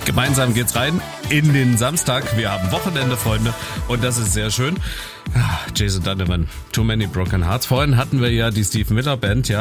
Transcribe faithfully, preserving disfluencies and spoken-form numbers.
Gemeinsam geht's rein in den Samstag. Wir haben Wochenende, Freunde, und das ist sehr schön. Jason Donovan, Too Many Broken Hearts. Vorhin hatten wir ja die Steve Miller Band, ja.